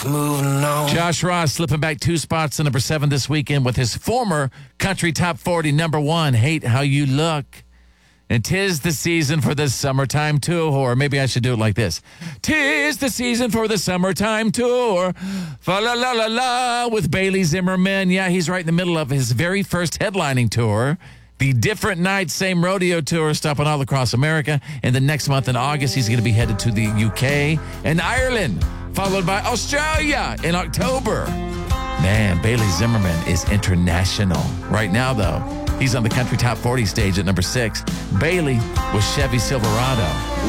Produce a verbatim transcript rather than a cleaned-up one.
Moving on. Josh Ross slipping back two spots to number seven this weekend with his former country top forty number one, Hate How You Look. And 'tis the season for the summertime tour. Or maybe I should do it like this. 'Tis the season for the summertime tour. Fa la la la la with Bailey Zimmerman. Yeah, he's right in the middle of his very first headlining tour. The Different Nights, Same Rodeo Tour, stopping all across America. And the next month in August, he's going to be headed to the U K and Ireland, followed by Australia in October. Man, Bailey Zimmerman is international. Right now, though, he's on the country top forty stage at number six. Bailey with Chevy Silverado.